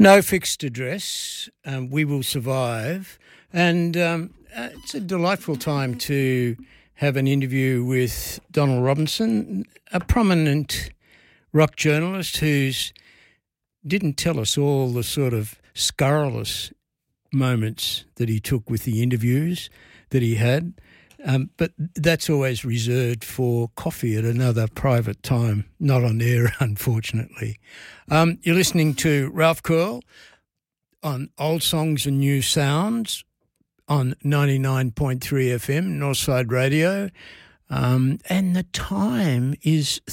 No fixed address. We will survive. And it's a delightful time to have an interview with Donald Robinson, a prominent rock journalist who's didn't tell us all the sort of scurrilous moments that he took with the interviews that he had. But that's always reserved for coffee at another private time, not on air, unfortunately. You're listening to Ralph Curl on Old Songs and New Sounds on 99.3 FM, Northside Radio. And the time is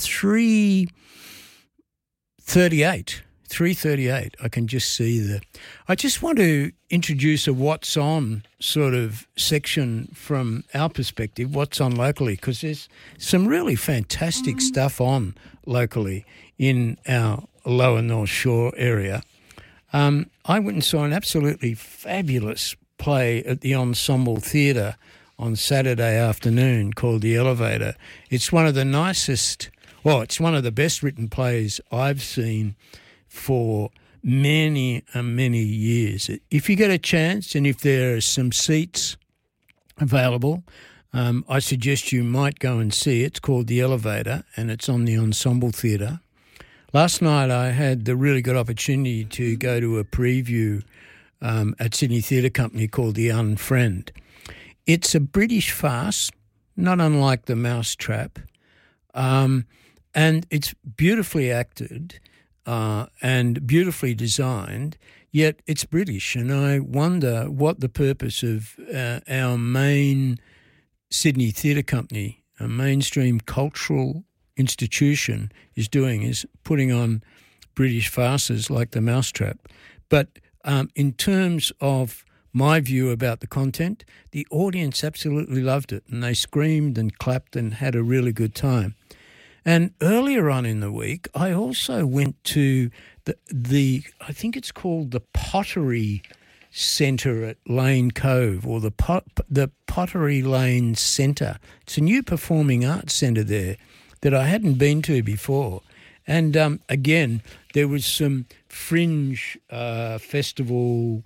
3:38. 3:38. I can just see I just want to introduce a what's on sort of section from our perspective, what's on locally, because there's some really fantastic stuff on locally in our Lower North Shore area. I went and saw an absolutely fabulous play at the Ensemble Theatre on Saturday afternoon called The Elevator. It's one of the nicest, it's one of the best written plays I've seen for many years. If you get a chance and if there are some seats available, I suggest you might go and see it. It's called The Elevator and it's on the Ensemble Theatre. Last night I had the really good opportunity to go to a preview at Sydney Theatre Company called The Unfriend. It's a British farce, not unlike The Mousetrap, and it's beautifully acted and beautifully designed, yet it's British. And I wonder what the purpose of our main Sydney Theatre Company, a mainstream cultural institution, is doing, is putting on British farces like The Mousetrap. But in terms of my view about the content, the audience absolutely loved it and they screamed and clapped and had a really good time. And earlier on in the week, I also went to the I think it's called the Pottery Centre at Lane Cove, or the Pottery Lane Centre. It's a new performing arts centre there that I hadn't been to before. And again, there was some fringe festival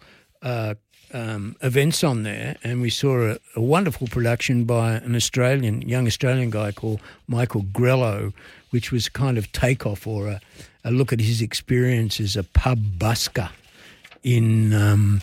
events on there, and we saw a wonderful production by an young Australian guy called Michael Grello, which was kind of takeoff or a look at his experience as a pub busker in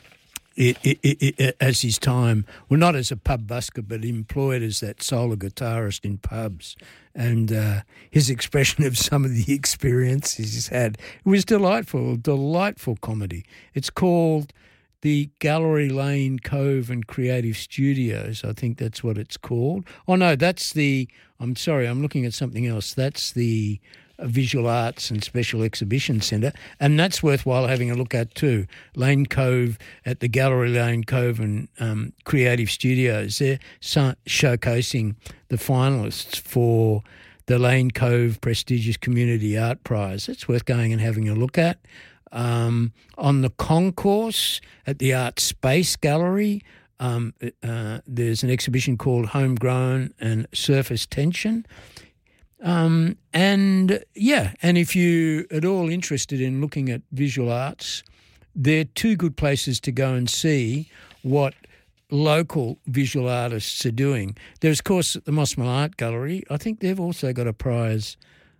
as his time, well, not as a pub busker, but employed as that solo guitarist in pubs. And his expression of some of the experiences he's had, it was delightful comedy. It's called the Gallery Lane Cove and Creative Studios. I think that's what it's called. Oh, no, I'm sorry, I'm looking at something else. That's the Visual Arts and Special Exhibition Centre, and that's worthwhile having a look at too. Lane Cove at the Gallery Lane Cove and Creative Studios. They're showcasing the finalists for the Lane Cove Prestigious Community Art Prize. It's worth going and having a look at. On the concourse at the Art Space Gallery, there's an exhibition called Homegrown and Surface Tension. And if you're at all interested in looking at visual arts, they're two good places to go and see what local visual artists are doing. There's, of course, the Mossman Art Gallery. I think they've also got a prize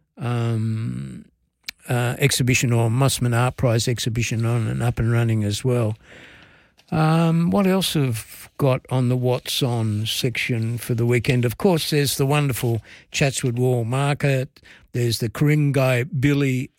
exhibition, or Mossman Art Prize exhibition on and up and running as well. What else have got on the What's On section for the weekend? Of course, there's the wonderful Chatswood Wall Market. There's the Currabilly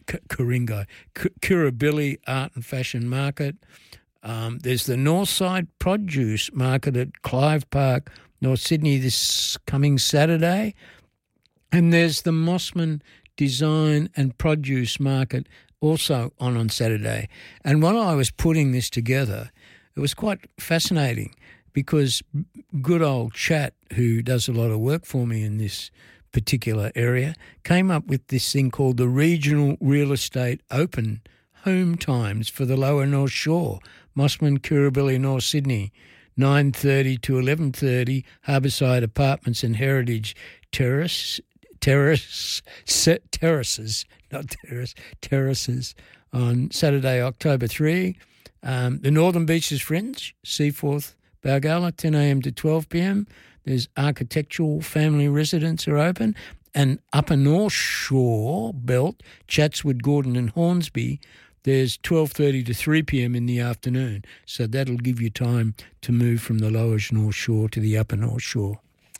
Art and Fashion Market. There's the Northside Produce Market at Clive Park, North Sydney, this coming Saturday. And there's the Mossman Design and Produce Market also on Saturday. And while I was putting this together, it was quite fascinating because good old Chat, who does a lot of work for me in this particular area, came up with this thing called the Regional Real Estate Open Home Times for the Lower North Shore, Mossman, Currabilly, North Sydney, 9:30 to 11:30, Harbourside Apartments and Heritage Terrace, terraces, not terrace, terraces on Saturday, October 3. The Northern Beaches Fringe, Seaforth, Balgala, 10 a.m. to 12 p.m. There's architectural family residents are open. And Upper North Shore Belt, Chatswood, Gordon and Hornsby, there's 12:30 to 3 p.m. in the afternoon. So that'll give you time to move from the Lower North Shore to the Upper North Shore.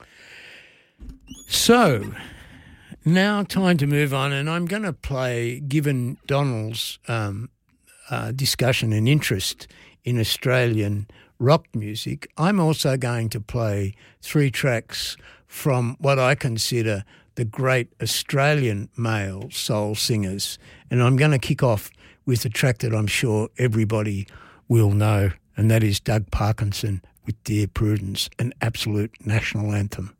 So now time to move on, and I'm going to play, given Donald's discussion and interest in Australian rock music, I'm also going to play 3 tracks from what I consider the great Australian male soul singers. And I'm going to kick off with a track that I'm sure everybody will know, and that is Doug Parkinson with Dear Prudence, an absolute national anthem.